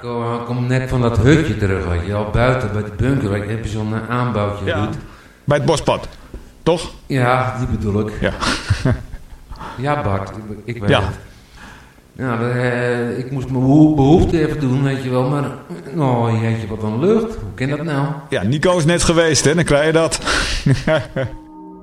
ik kom net van dat hutje terug, weet je wel. Buiten bij de bunker, weet je, heb je zo'n aanbouwtje. Ja. Doet. Bij het bospad. Toch? Ja, die bedoel ik. Ja. Ja, Bart, ik weet Ja. het. Ja, ik moest mijn behoefte even doen, weet je wel. Maar, jeetje, wat een lucht. Hoe kan dat nou? Ja, Nico is net geweest, hè? Dan krijg je dat.